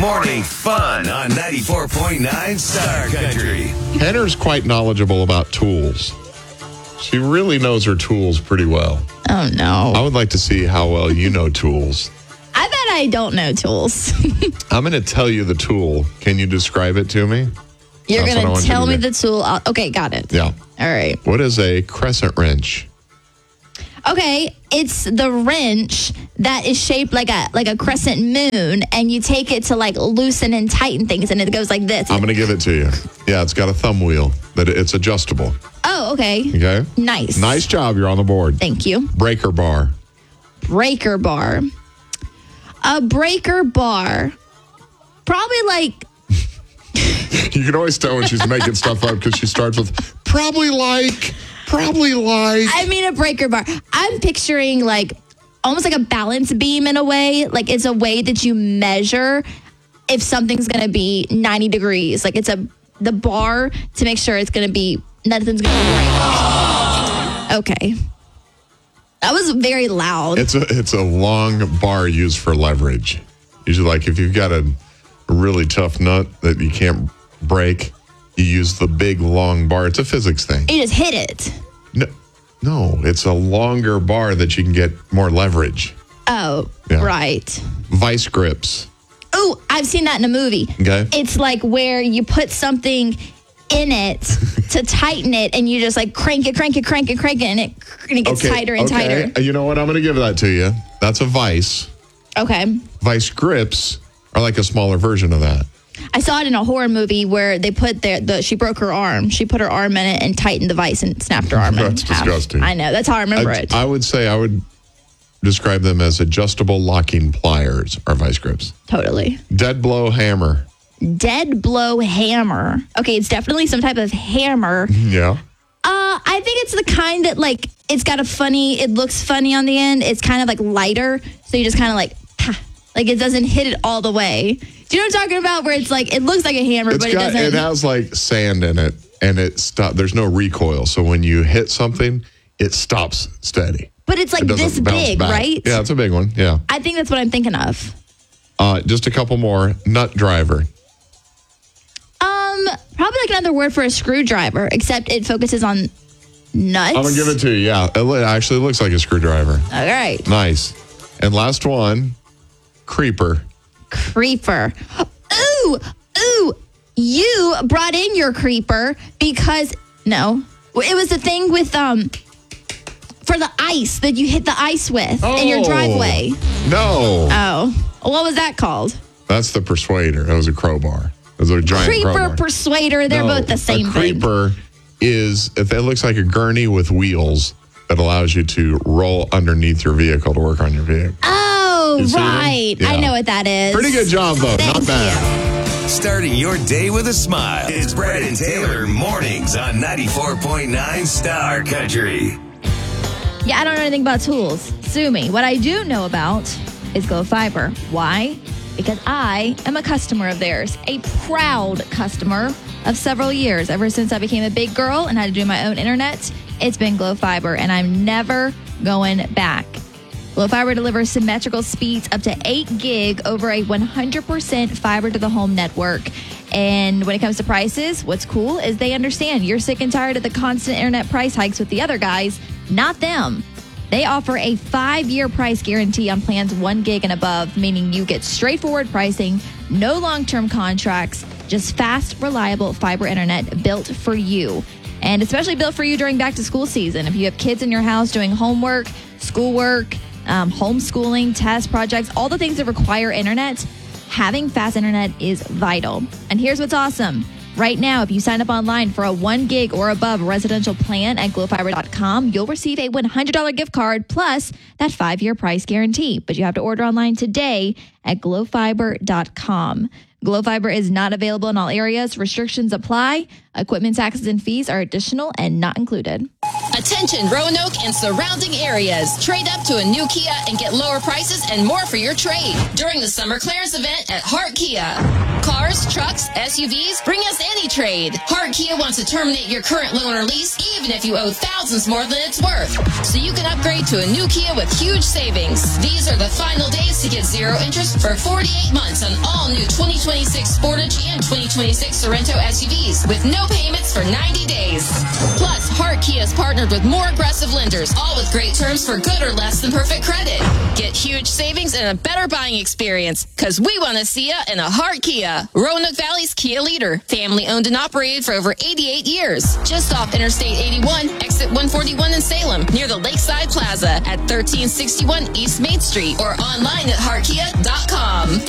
Morning fun on 94.9 Star Country. Henner's quite knowledgeable about tools. She really knows her tools pretty well. Oh, no. I would like to see how well you know tools. I bet I don't know tools. I'm going to tell you the tool. Can you describe it to me? You're That's what I going want to you tell to me do. the tool. Okay, got it. Yeah. All right. What is a crescent wrench? Okay, it's the wrench that is shaped like a crescent moon, and you take it to like loosen and tighten things, and it goes like this. I'm going to give it to you. Yeah, it's got a thumb wheel. That it's adjustable. Oh, okay. Okay? Nice. Nice job. You're on the board. Thank you. Breaker bar. Breaker bar. A breaker bar. Probably like, You can always tell when she's making stuff up because she starts with probably like. I mean, a breaker bar. I'm picturing like almost like a balance beam in a way. Like it's a way that you measure if something's going to be 90 degrees. Like it's the bar to make sure it's going to be, nothing's going to break. Okay. That was very loud. It's a long bar used for leverage. Usually, like if you've got a really tough nut that you can't break, you use the big long bar. It's a physics thing. You just hit it. No, it's a longer bar that you can get more leverage. Oh, Yeah. right. Vice grips. Oh, I've seen that in a movie. Okay. It's like where you put something in it to tighten it, and you just like crank it, and it gets tighter and tighter. You know what? I'm going to give that to you. That's a vice. Okay. Vice grips are like a smaller version of that. I saw it in a horror movie where they put she broke her arm. She put her arm in it and tightened the vice and snapped her arm in half. That's disgusting. I know. That's how I remember it. I would say I would describe them as adjustable locking pliers or vice grips. Totally. Dead blow hammer. Dead blow hammer. Okay, it's definitely some type of hammer. Yeah. I think it's the kind that like it looks funny on the end. It's kind of like lighter, so you just kind of like, like it doesn't hit it all the way. Do you know what I'm talking about? Where it's like it looks like a hammer, but it doesn't. It has like sand in it, and there's no recoil. So when you hit something, it stops steady. But it's like this big, back. right? Yeah, it's a big one. Yeah. I think that's what I'm thinking of. Just a couple more. Nut driver. Probably like another word for a screwdriver, except it focuses on nuts. I'm gonna give it to you. Yeah, it actually looks like a screwdriver. All right. Nice. And last one, creeper. Creeper. Ooh. You brought in your creeper because it was the thing with for the ice that you hit the ice with in your driveway. No. Oh. What was that called? That's the persuader. That was a crowbar. It was a giant Creeper, crowbar. persuader, they're both the same thing. A creeper it looks like a gurney with wheels that allows you to roll underneath your vehicle to work on your vehicle. Oh, You see them? right. Yeah. I know what that is. Pretty good job, though. Thank Not bad. Starting your day with a smile. It's Brad and Taylor mornings on 94.9 Star Country. Yeah, I don't know anything about tools. Sue me. What I do know about is Glow Fiber. Why? Because I am a customer of theirs, a proud customer of several years. Ever since I became a big girl and had to do my own internet, it's been Glow Fiber, and I'm never going back. Glow Fiber delivers symmetrical speeds up to 8 gig over a 100% fiber to the home network. And when it comes to prices, what's cool is they understand you're sick and tired of the constant internet price hikes with the other guys, not them. They offer a 5-year price guarantee on plans 1 gig and above, meaning you get straightforward pricing, no long-term contracts, just fast, reliable fiber internet built for you. And especially built for you during back-to-school season. If you have kids in your house doing homework, schoolwork, homeschooling, test projects, all the things that require internet, having fast internet is vital. And here's what's awesome. Right now, if you sign up online for a 1 gig or above residential plan at glowfiber.com, you'll receive a $100 gift card plus that 5-year price guarantee. But you have to order online today at glowfiber.com. Glow Fiber is not available in all areas. Restrictions apply. Equipment taxes and fees are additional and not included. Attention Roanoke and surrounding areas. Trade up to a new Kia and get lower prices and more for your trade during the summer clearance event at Hart Kia. Cars, trucks, SUVs, bring us any trade. Hart Kia wants to terminate your current loan or lease even if you owe thousands more than it's worth. So you can upgrade to a new Kia with huge savings. These are the final days to get zero interest for 48 months on all new 2026 Sportage and 2026 Sorento SUVs with no payments for 90 days. Plus, Hart Kia is partnered with more aggressive lenders, all with great terms for good or less than perfect credit. Get huge savings and a better buying experience, because we want to see you in a Hart Kia. Roanoke Valley's Kia leader, family owned and operated for over 88 years. Just off Interstate 81, exit 141 in Salem, near the Lakeside Plaza at 1361 East Main Street, or online at heartkia.com.